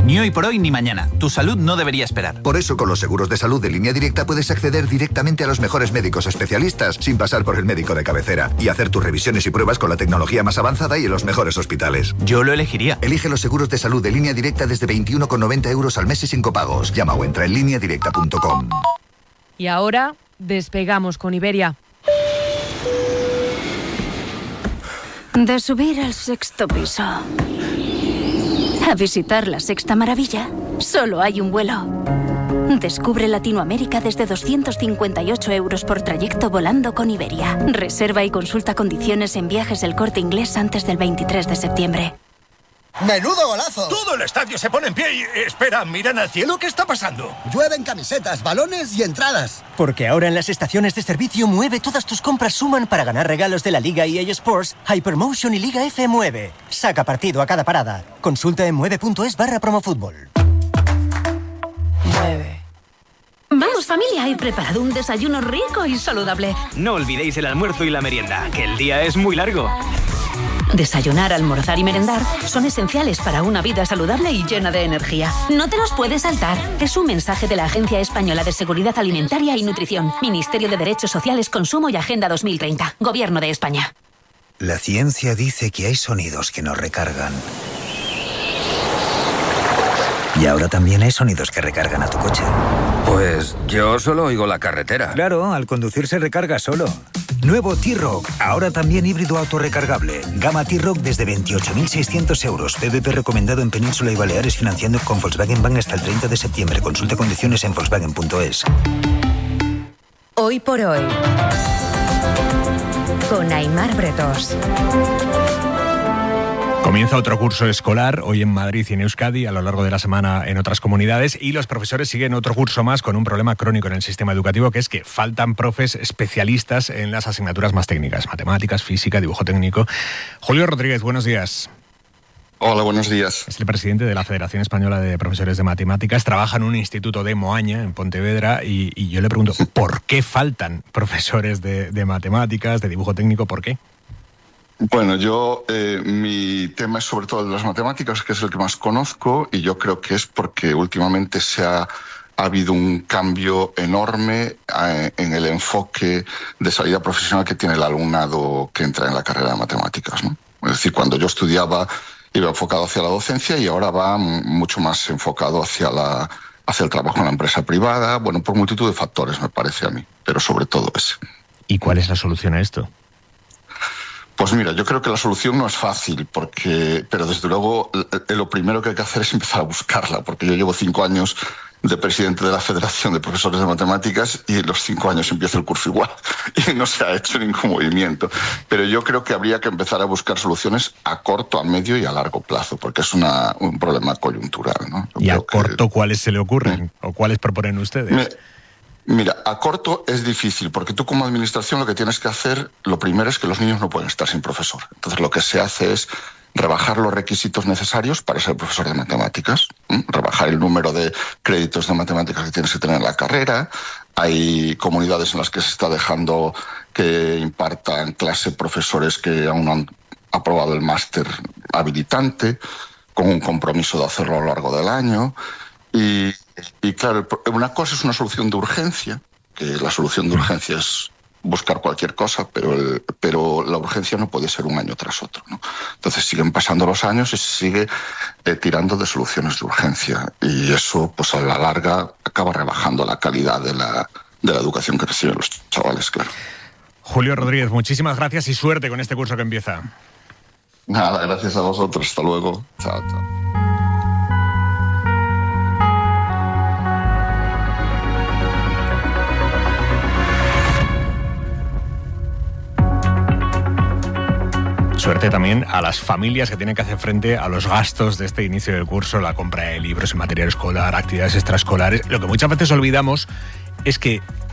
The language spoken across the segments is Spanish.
Ni hoy por hoy ni mañana. Tu salud no debería esperar. Por eso, con los seguros de salud de Línea Directa puedes acceder directamente a los mejores médicos especialistas sin pasar por el médico de cabecera y hacer tus revisiones y pruebas con la tecnología más avanzada y en los mejores hospitales. Yo lo elegiría. Elige los seguros de salud de Línea Directa desde 21,90 € al mes y sin copagos. Llama o entra en lineadirecta.com. Y ahora despegamos con Iberia. De subir al 6º piso a visitar la sexta maravilla, solo hay un vuelo. Descubre Latinoamérica desde 258 € por trayecto volando con Iberia. Reserva y consulta condiciones en Viajes El Corte Inglés antes del 23 de septiembre. ¡Menudo golazo! Todo el estadio se pone en pie y... Espera, ¿miran al cielo? ¿Qué está pasando? Llueven camisetas, balones y entradas. Porque ahora en las estaciones de servicio Mueve todas tus compras suman para ganar regalos de la Liga EA Sports, Hypermotion y Liga F Mueve. Saca partido a cada parada. Consulta en mueve.es/promofútbol. Mueve. Vamos, familia, he preparado un desayuno rico y saludable. No olvidéis el almuerzo y la merienda, que el día es muy largo. Desayunar, almorzar y merendar son esenciales para una vida saludable y llena de energía. No te los puedes saltar. Es un mensaje de la Agencia Española de Seguridad Alimentaria y Nutrición, Ministerio de Derechos Sociales, Consumo y Agenda 2030, Gobierno de España. La ciencia dice que hay sonidos que nos recargan. Y ahora también hay sonidos que recargan a tu coche. Pues yo solo oigo la carretera. Claro, al conducir se recarga solo. Nuevo T-Roc, ahora también híbrido autorrecargable. Gama T-Roc desde 28.600 €. PVP recomendado en Península y Baleares, financiando con Volkswagen Bank hasta el 30 de septiembre. Consulte condiciones en volkswagen.es. Hoy por hoy, con Aimar Bretos. Comienza otro curso escolar, hoy en Madrid y en Euskadi, a lo largo de la semana en otras comunidades, y los profesores siguen otro curso más con un problema crónico en el sistema educativo, que es que faltan profes especialistas en las asignaturas más técnicas, matemáticas, física, dibujo técnico. Julio Rodríguez, buenos días. Hola, buenos días. Es el presidente de la Federación Española de Profesores de Matemáticas, trabaja en un instituto de Moaña, en Pontevedra, y yo le pregunto, ¿por qué faltan profesores de matemáticas, de dibujo técnico? ¿Por qué? Bueno, mi tema es sobre todo de las matemáticas, que es el que más conozco, y yo creo que es porque últimamente ha habido un cambio enorme en el enfoque de salida profesional que tiene el alumnado que entra en la carrera de matemáticas, ¿no? Es decir, cuando yo estudiaba iba enfocado hacia la docencia y ahora va mucho más enfocado hacia el trabajo en la empresa privada, bueno, por multitud de factores, me parece a mí, pero sobre todo ese. ¿Y cuál es la solución a esto? Pues mira, yo creo que la solución no es fácil, pero desde luego lo primero que hay que hacer es empezar a buscarla, porque yo llevo 5 años de presidente de la Federación de Profesores de Matemáticas y en los 5 años empieza el curso igual y no se ha hecho ningún movimiento. Pero yo creo que habría que empezar a buscar soluciones a corto, a medio y a largo plazo, porque es un problema coyuntural, ¿no? ¿Y a corto cuáles se le ocurren o cuáles proponen ustedes? Mira, a corto es difícil, porque tú como administración lo que tienes que hacer, lo primero es que los niños no pueden estar sin profesor. Entonces lo que se hace es rebajar los requisitos necesarios para ser profesor de matemáticas, rebajar el número de créditos de matemáticas que tienes que tener en la carrera. Hay comunidades en las que se está dejando que impartan clase profesores que aún no han aprobado el máster habilitante, con un compromiso de hacerlo a lo largo del año. Y claro, una cosa es una solución de urgencia, que la solución de urgencia es buscar cualquier cosa, pero la urgencia no puede ser un año tras otro, ¿no? Entonces siguen pasando los años y se sigue tirando de soluciones de urgencia, y eso pues a la larga acaba rebajando la calidad de la educación que reciben los chavales, claro. Julio Rodríguez, muchísimas gracias y suerte con este curso que empieza. Nada, gracias a vosotros. Hasta luego. Chao, chao. Suerte también a las familias que tienen que hacer frente a los gastos de este inicio del curso, la compra de libros y material escolar, actividades extraescolares. Lo que muchas veces olvidamos es que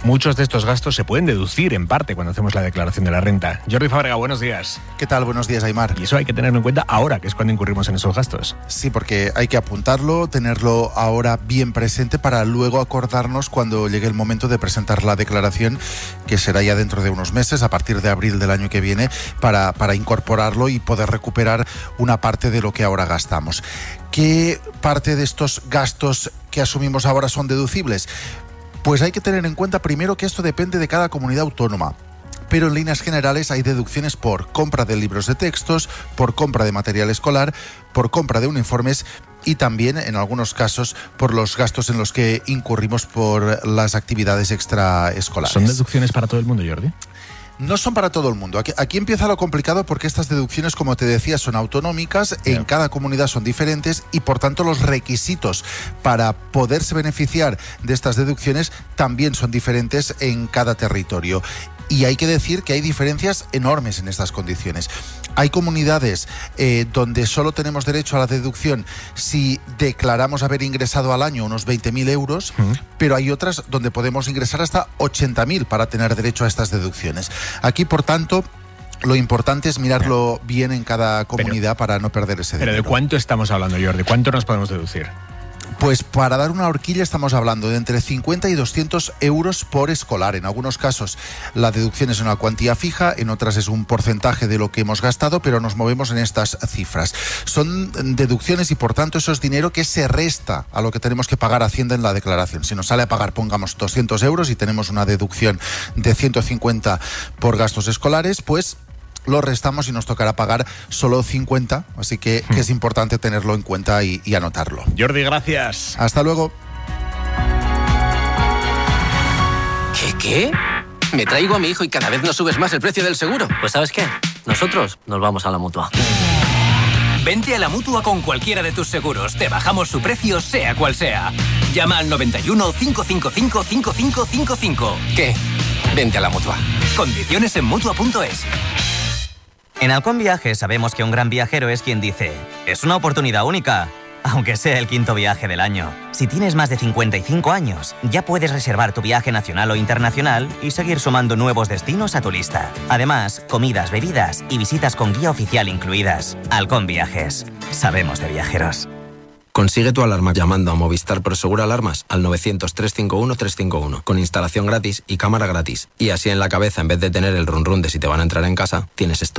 muchos de estos gastos se pueden deducir en parte cuando hacemos la declaración de la renta. Jordi Fábrega, buenos días. ¿Qué tal? Buenos días, Aimar. Y eso hay que tenerlo en cuenta ahora, que es cuando incurrimos en esos gastos. Sí, porque hay que apuntarlo, tenerlo ahora bien presente para luego acordarnos cuando llegue el momento de presentar la declaración, que será ya dentro de unos meses, a partir de abril del año que viene, para incorporarlo y poder recuperar una parte de lo que ahora gastamos. ¿Qué parte de estos gastos que asumimos ahora son deducibles? Pues hay que tener en cuenta primero que esto depende de cada comunidad autónoma. Pero en líneas generales hay deducciones por compra de libros de textos, por compra de material escolar, por compra de uniformes y también, en algunos casos, por los gastos en los que incurrimos por las actividades extraescolares. ¿Son deducciones para todo el mundo, Jordi? No son para todo el mundo. Aquí empieza lo complicado porque estas deducciones, como te decía, son autonómicas, en cada comunidad son diferentes y por tanto los requisitos para poderse beneficiar de estas deducciones también son diferentes en cada territorio. Y hay que decir que hay diferencias enormes en estas condiciones. Hay comunidades donde solo tenemos derecho a la deducción si declaramos haber ingresado al año unos 20.000 euros, pero hay otras donde podemos ingresar hasta 80.000 para tener derecho a estas deducciones. Aquí, por tanto, lo importante es mirarlo bien en cada comunidad para no perder ese dinero. ¿Pero de cuánto estamos hablando, Jordi? ¿Cuánto nos podemos deducir? Pues para dar una horquilla estamos hablando de entre 50 y 200 euros por escolar. En algunos casos la deducción es una cuantía fija, en otras es un porcentaje de lo que hemos gastado, pero nos movemos en estas cifras. Son deducciones y por tanto eso es dinero que se resta a lo que tenemos que pagar a Hacienda en la declaración. Si nos sale a pagar, pongamos 200 euros y tenemos una deducción de 150 por gastos escolares, pues lo restamos y nos tocará pagar solo 50, así que es importante tenerlo en cuenta y anotarlo. Jordi, gracias. Hasta luego. ¿Qué? Me traigo a mi hijo y cada vez nos subes más el precio del seguro. Pues ¿sabes qué? Nosotros nos vamos a la Mutua. Vente a la Mutua con cualquiera de tus seguros. Te bajamos su precio, sea cual sea. Llama al 91 555 5555. ¿Qué? Vente a la Mutua. Condiciones en Mutua.es. En Halcón Viajes sabemos que un gran viajero es quien dice: es una oportunidad única, aunque sea el 5º viaje del año. Si tienes más de 55 años, ya puedes reservar tu viaje nacional o internacional y seguir sumando nuevos destinos a tu lista. Además, comidas, bebidas y visitas con guía oficial incluidas. Halcón Viajes. Sabemos de viajeros. Consigue tu alarma llamando a Movistar Prosegur Alarmas al 900-351-351 con instalación gratis y cámara gratis. Y así en la cabeza, en vez de tener el run run de si te van a entrar en casa, tienes esto.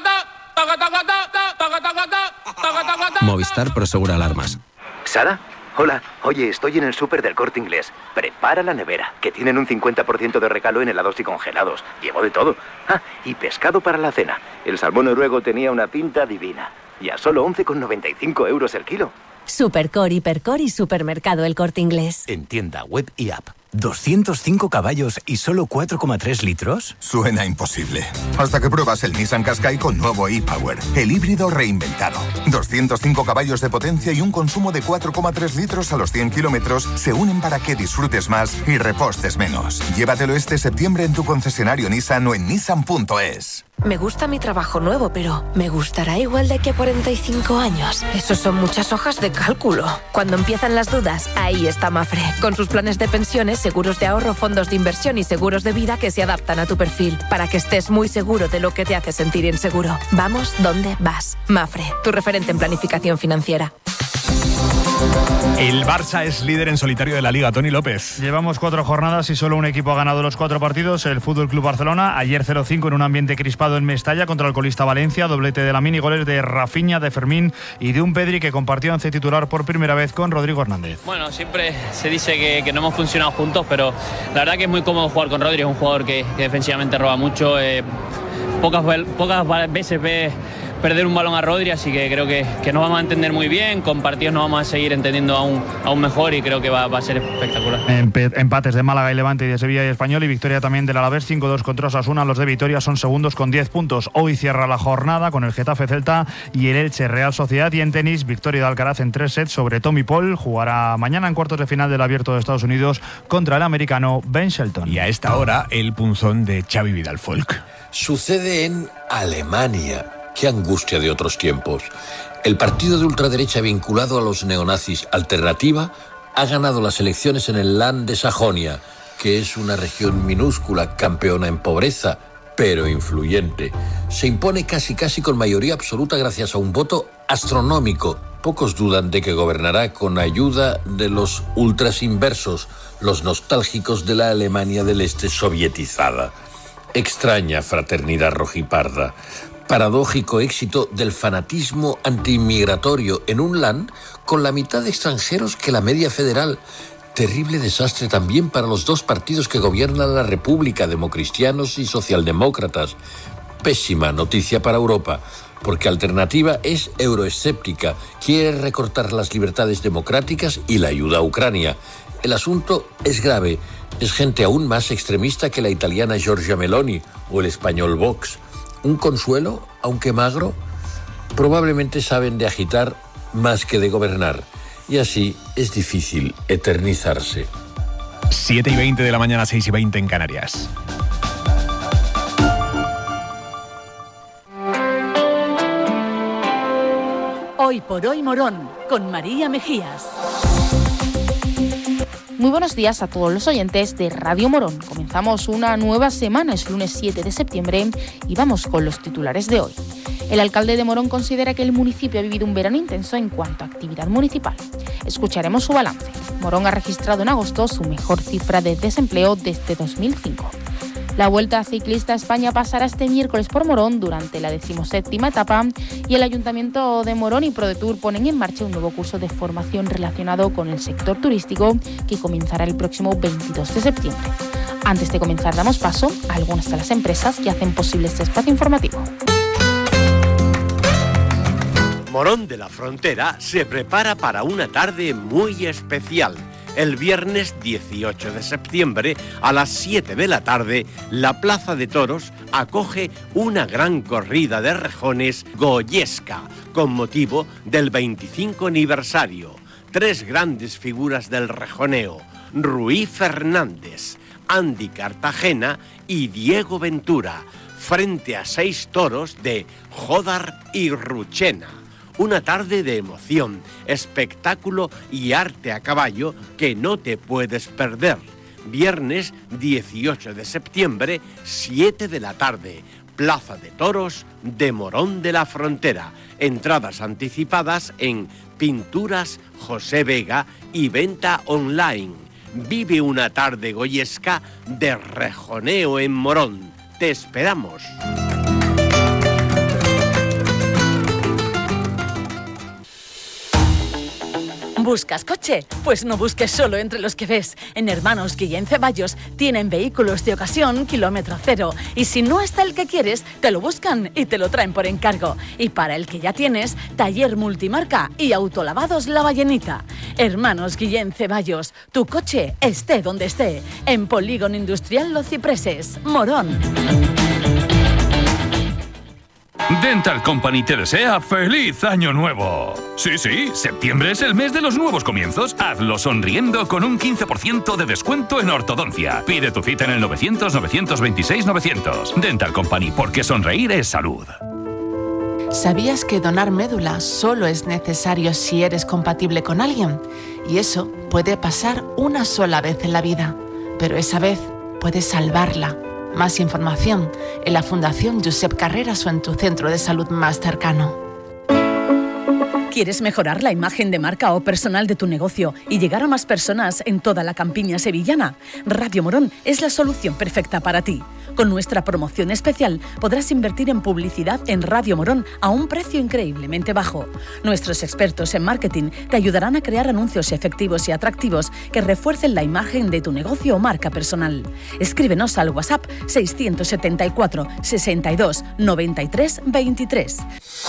Movistar Prosegur Alarmas. ¿Sara? Hola. Oye, estoy en el súper del Corte Inglés. Prepara la nevera, que tienen un 50% de regalo en helados y congelados. Llevo de todo. Ah, y pescado para la cena. El salmón noruego tenía una pinta divina. Y a solo 11,95 euros el kilo. Supercore, Hipercore y Supermercado El Corte Inglés. En tienda, web y app. ¿205 caballos y solo 4,3 litros? Suena imposible. Hasta que pruebas el Nissan Qashqai con nuevo e-Power, el híbrido reinventado. 205 caballos de potencia y un consumo de 4,3 litros a los 100 kilómetros se unen para que disfrutes más y repostes menos. Llévatelo este septiembre en tu concesionario Nissan o en nissan.es. Me gusta mi trabajo nuevo, pero ¿me gustará igual de aquí a 45 años? Esos son muchas hojas de cálculo. Cuando empiezan las dudas, ahí está Mafre, con sus planes de pensiones, seguros de ahorro, fondos de inversión y seguros de vida que se adaptan a tu perfil, para que estés muy seguro de lo que te hace sentir inseguro. Vamos donde vas. Mafre, tu referente en planificación financiera. El Barça es líder en solitario de la Liga. Toni López. Llevamos 4 jornadas y solo un equipo ha ganado los 4 partidos. El Fútbol Club Barcelona, ayer 0-5 en un ambiente crispado en Mestalla contra el colista Valencia. Doblete de Lamine y goles de Rafinha, de Fermín y de un Pedri que compartió once titular por primera vez con Rodrigo Hernández. Bueno, siempre se dice que no hemos funcionado juntos, pero la verdad que es muy cómodo jugar con Rodri. Es un jugador que defensivamente roba mucho. Pocas veces ve perder un balón a Rodri, así que creo que nos vamos a entender muy bien. Con partidos nos vamos a seguir entendiendo aún mejor y creo que va a ser espectacular. Empates de Málaga y Levante y de Sevilla y Español y victoria también del Alavés 5-2 contra Osasuna. Los de Vitoria son segundos con 10 puntos. Hoy cierra la jornada con el Getafe Celta y el Elche Real Sociedad. Y en tenis, victoria de Alcaraz en 3 sets sobre Tommy Paul. Jugará mañana en cuartos de final del Abierto de Estados Unidos contra el americano Ben Shelton. Y a esta hora el punzón de Xavi Vidal-Folk. Sucede en Alemania. Qué angustia de otros tiempos. El partido de ultraderecha vinculado a los neonazis Alternativa ha ganado las elecciones en el Land de Sajonia que es una región minúscula, campeona en pobreza, pero influyente, se impone casi con mayoría absoluta gracias a un voto astronómico. Pocos dudan de que gobernará con ayuda de los ultras inversos, los nostálgicos de la Alemania del Este sovietizada. Extraña fraternidad rojiparda. Paradójico éxito del fanatismo antiinmigratorio en un land con la mitad de extranjeros que la media federal. Terrible desastre también para los dos partidos que gobiernan la República, democristianos y socialdemócratas. Pésima noticia para Europa, porque Alternativa es euroescéptica, quiere recortar las libertades democráticas y la ayuda a Ucrania. El asunto es grave, es gente aún más extremista que la italiana Giorgia Meloni o el español Vox. Un consuelo, aunque magro, probablemente saben de agitar más que de gobernar, y así es difícil eternizarse. 7:20 de la mañana, 6:20 en Canarias. Hoy por hoy Morón, con María Mejías. Muy buenos días a todos los oyentes de Radio Morón. Comenzamos una nueva semana, es lunes 7 de septiembre y vamos con los titulares de hoy. El alcalde de Morón considera que el municipio ha vivido un verano intenso en cuanto a actividad municipal. Escucharemos su balance. Morón ha registrado en agosto su mejor cifra de desempleo desde 2005. La Vuelta Ciclista a España pasará este miércoles por Morón durante la 17ª etapa y el Ayuntamiento de Morón y ProDetour ponen en marcha un nuevo curso de formación relacionado con el sector turístico que comenzará el próximo 22 de septiembre. Antes de comenzar, damos paso a algunas de las empresas que hacen posible este espacio informativo. Morón de la Frontera se prepara para una tarde muy especial. El viernes 18 de septiembre, a las 7 de la tarde, la Plaza de Toros acoge una gran corrida de rejones goyesca, con motivo del 25 aniversario. 3 grandes figuras del rejoneo, Ruy Fernández, Andy Cartagena y Diego Ventura, frente a 6 toros de Jódar y Ruchena. Una tarde de emoción, espectáculo y arte a caballo que no te puedes perder. Viernes 18 de septiembre, 7 de la tarde. Plaza de Toros de Morón de la Frontera. Entradas anticipadas en Pinturas José Vega y venta online. Vive una tarde goyesca de rejoneo en Morón. Te esperamos. ¿Buscas coche? Pues no busques solo entre los que ves. En Hermanos Guillén Ceballos tienen vehículos de ocasión kilómetro cero. Y si no está el que quieres, te lo buscan y te lo traen por encargo. Y para el que ya tienes, taller multimarca y autolavados La Ballenita. Hermanos Guillén Ceballos, tu coche esté donde esté. En Polígono Industrial Los Cipreses, Morón. Dental Company te desea ¡Feliz Año Nuevo! Sí, septiembre es el mes de los nuevos comienzos. Hazlo sonriendo con un 15% de descuento en ortodoncia. Pide tu cita en el 900-926-900. Dental Company, porque sonreír es salud. ¿Sabías que donar médula solo es necesario si eres compatible con alguien? Y eso puede pasar una sola vez en la vida, pero esa vez puedes salvarla. Más información en la Fundación Josep Carreras o en tu centro de salud más cercano. ¿Quieres mejorar la imagen de marca o personal de tu negocio y llegar a más personas en toda la campiña sevillana? Radio Morón es la solución perfecta para ti. Con nuestra promoción especial podrás invertir en publicidad en Radio Morón a un precio increíblemente bajo. Nuestros expertos en marketing te ayudarán a crear anuncios efectivos y atractivos que refuercen la imagen de tu negocio o marca personal. Escríbenos al WhatsApp 674 62 93 23.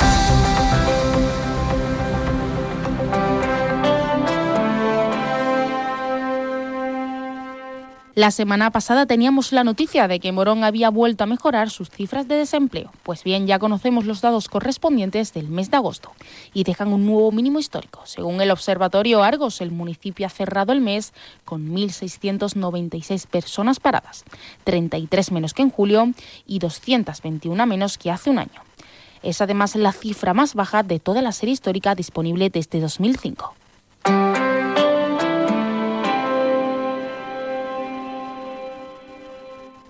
La semana pasada teníamos la noticia de que Morón había vuelto a mejorar sus cifras de desempleo. Pues bien, ya conocemos los datos correspondientes del mes de agosto y dejan un nuevo mínimo histórico. Según el Observatorio Argos, el municipio ha cerrado el mes con 1.696 personas paradas, 33 menos que en julio y 221 menos que hace un año. Es además la cifra más baja de toda la serie histórica disponible desde 2005.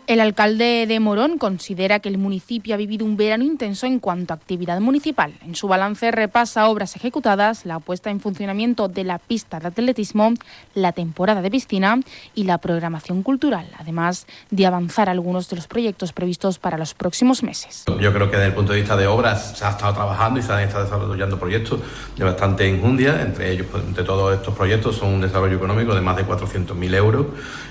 El alcalde de Morón considera que el municipio ha vivido un verano intenso en cuanto a actividad municipal. En su balance repasa obras ejecutadas, la puesta en funcionamiento de la pista de atletismo, la temporada de piscina y la programación cultural, además de avanzar algunos de los proyectos previstos para los próximos meses. Yo creo que desde el punto de vista de obras se ha estado trabajando y se han estado desarrollando proyectos de bastante enjundia. Entre ellos, entre todos estos proyectos, son un desarrollo económico de más de 400.000 euros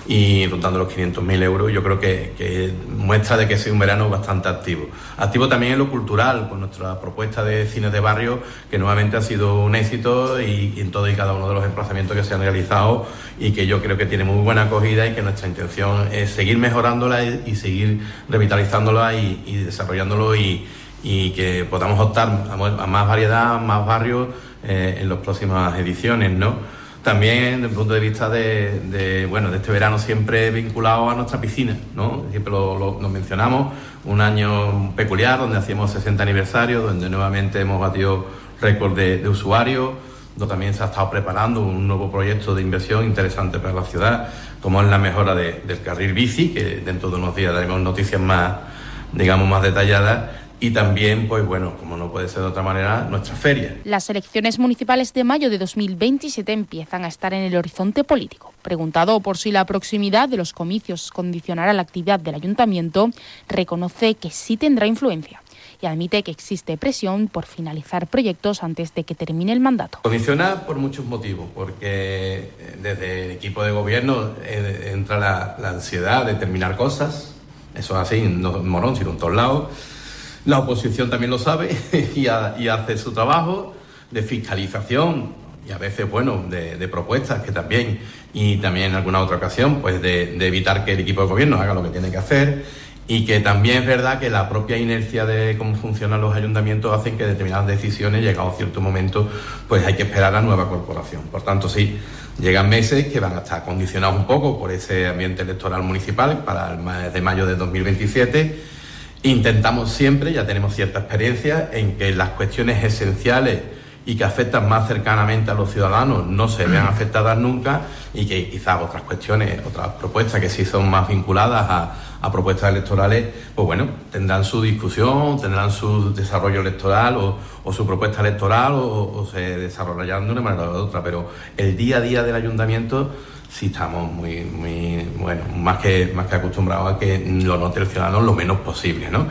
y rondando los 500.000 euros. Yo creo que muestra de que ha sido un verano bastante activo. Activo también en lo cultural, con nuestra propuesta de cines de barrio, que nuevamente ha sido un éxito y en todo y cada uno de los emplazamientos que se han realizado, y que yo creo que tiene muy buena acogida, y que nuestra intención es seguir mejorándola y seguir revitalizándola y desarrollándolo, y que podamos optar a más variedad, más barrios en las próximas ediciones, ¿no? También desde el punto de vista de este verano siempre vinculado a nuestra piscina, ¿no? Siempre lo mencionamos, un año peculiar donde hacíamos 60 aniversarios, donde nuevamente hemos batido récord de usuarios, donde también se ha estado preparando un nuevo proyecto de inversión interesante para la ciudad, como es la mejora del carril bici, que dentro de unos días daremos noticias más detalladas. Y también, como no puede ser de otra manera, nuestra feria. Las elecciones municipales de mayo de 2027 empiezan a estar en el horizonte político. Preguntado por si la proximidad de los comicios condicionará la actividad del ayuntamiento, reconoce que sí tendrá influencia y admite que existe presión por finalizar proyectos antes de que termine el mandato. Condiciona por muchos motivos, porque desde el equipo de gobierno entra la ansiedad de terminar cosas. Eso es así, no en Morón, sino en todos lados. La oposición también lo sabe y hace su trabajo de fiscalización y a veces, de propuestas que también, y también en alguna otra ocasión, de evitar que el equipo de gobierno haga lo que tiene que hacer, y que también es verdad que la propia inercia de cómo funcionan los ayuntamientos hacen que determinadas decisiones, llegado a cierto momento, hay que esperar a la nueva corporación. Por tanto, sí, llegan meses que van a estar condicionados un poco por ese ambiente electoral municipal para el mes de mayo de 2027. Intentamos siempre, ya tenemos cierta experiencia, en que las cuestiones esenciales y que afectan más cercanamente a los ciudadanos no se vean afectadas nunca, y que quizás otras cuestiones, otras propuestas que sí son más vinculadas a propuestas electorales, tendrán su discusión, tendrán su desarrollo electoral o su propuesta electoral o se desarrollarán de una manera u otra, pero el día a día del ayuntamiento sí estamos muy más que acostumbrados a que lo note el ciudadano lo menos posible, ¿no?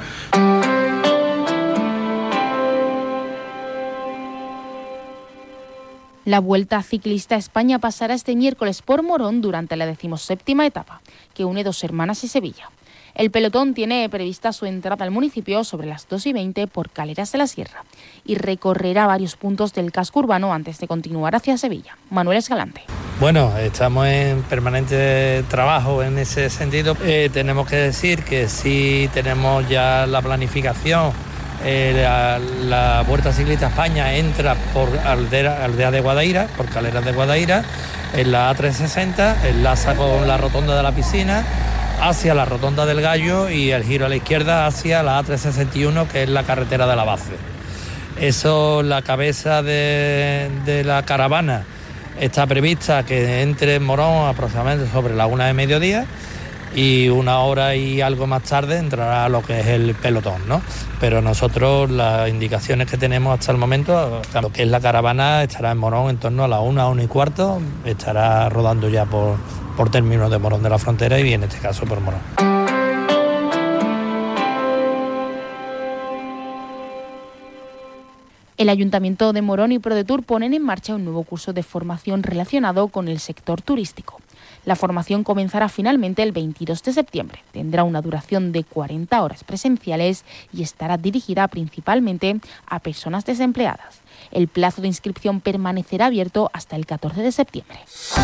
La Vuelta Ciclista a España pasará este miércoles por Morón durante la 17ª etapa, que une Dos Hermanas y Sevilla. El pelotón tiene prevista su entrada al municipio sobre las 2:20 por Caleras de la Sierra y recorrerá varios puntos del casco urbano antes de continuar hacia Sevilla. Manuel Escalante. Bueno, estamos en permanente trabajo en ese sentido. Tenemos que decir que sí tenemos ya la planificación. La Vuelta Ciclista a España entra por Aldea de Guadaira, por Caleras de Guadaira, en la A360, enlaza con la rotonda de la piscina hacia la rotonda del Gallo y el giro a la izquierda hacia la A361, que es la carretera de la base. Eso, la cabeza de la caravana está prevista que entre en Morón aproximadamente sobre la 1 de mediodía, y 1 hora y algo más tarde entrará lo que es el pelotón, ¿no? Pero nosotros, las indicaciones que tenemos hasta el momento, lo que es la caravana estará en Morón en torno a la 1:15, estará rodando ya por términos de Morón de la Frontera y en este caso por Morón. El Ayuntamiento de Morón y ProDetour ponen en marcha un nuevo curso de formación relacionado con el sector turístico. La formación comenzará finalmente el 22 de septiembre. Tendrá una duración de 40 horas presenciales y estará dirigida principalmente a personas desempleadas. El plazo de inscripción permanecerá abierto hasta el 14 de septiembre.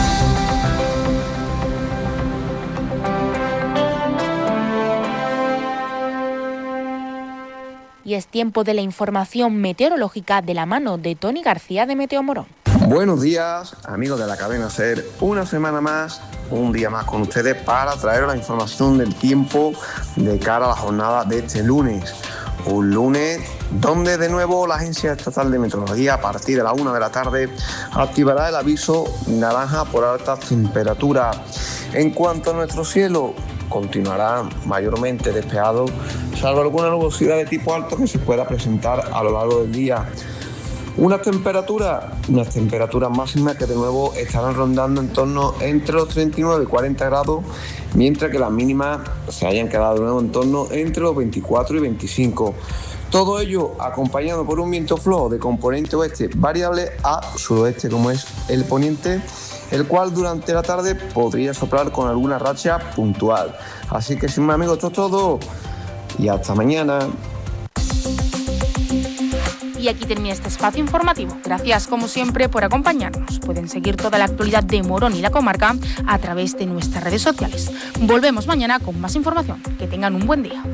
Y es tiempo de la información meteorológica de la mano de Tony García de Meteo Morón. Buenos días, amigos de la cadena SER. Una semana más, un día más con ustedes para traeros la información del tiempo de cara a la jornada de este lunes. Un lunes donde de nuevo la Agencia Estatal de Meteorología a partir de la 1 de la tarde activará el aviso naranja por altas temperaturas. En cuanto a nuestro cielo, continuará mayormente despejado, salvo alguna nubosidad de tipo alto que se pueda presentar a lo largo del día. Unas temperaturas máximas que de nuevo estarán rondando en torno entre los 39 y 40 grados, mientras que las mínimas se hayan quedado de nuevo en torno entre los 24 y 25. Todo ello acompañado por un viento flojo de componente oeste variable a suroeste, como es el poniente, el cual durante la tarde podría soplar con alguna racha puntual. Así que sin más, amigos, esto es todo y hasta mañana. Y aquí termina este espacio informativo. Gracias, como siempre, por acompañarnos. Pueden seguir toda la actualidad de Morón y la comarca a través de nuestras redes sociales. Volvemos mañana con más información. Que tengan un buen día.